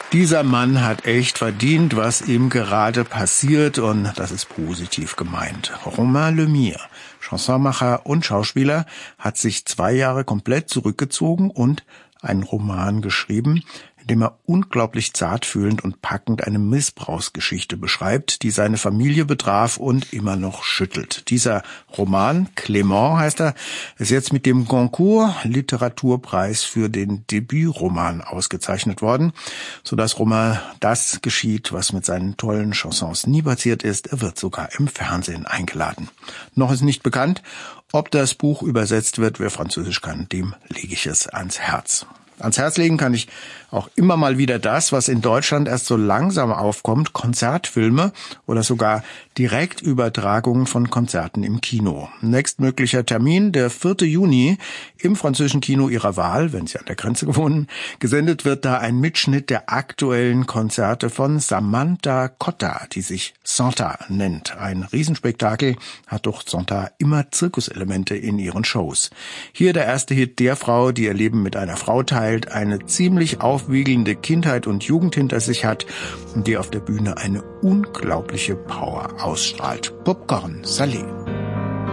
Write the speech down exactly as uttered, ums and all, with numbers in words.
Dieser Mann hat echt verdient, was ihm gerade passiert, und das ist positiv gemeint. Romain Lemire, Chansonmacher und Schauspieler, hat sich zwei Jahre komplett zurückgezogen und einen Roman geschrieben, in dem er unglaublich zartfühlend und packend eine Missbrauchsgeschichte beschreibt, die seine Familie betraf und immer noch schüttelt. Dieser Roman, Clément heißt er, ist jetzt mit dem Goncourt Literaturpreis für den Debütroman ausgezeichnet worden, sodass Romain das geschieht, was mit seinen tollen Chansons nie passiert ist. Er wird sogar im Fernsehen eingeladen. Noch ist nicht bekannt, ob das Buch übersetzt wird. Wer Französisch kann, dem lege ich es ans Herz. Ans Herz legen kann ich auch immer mal wieder das, was in Deutschland erst so langsam aufkommt, Konzertfilme oder sogar Direktübertragungen von Konzerten im Kino. Nächstmöglicher Termin, der vierte Juni, im französischen Kino Ihrer Wahl, wenn Sie an der Grenze wohnen. Gesendet wird da ein Mitschnitt der aktuellen Konzerte von Samantha Cotta, die sich Santa nennt. Ein Riesenspektakel, hat doch Santa immer Zirkuselemente in ihren Shows. Hier der erste Hit der Frau, die ihr Leben mit einer Frau teilt, eine ziemlich aufwiegelnde Kindheit und Jugend hinter sich hat und die auf der Bühne eine unglaubliche Power ausstrahlt. Popcorn Salé.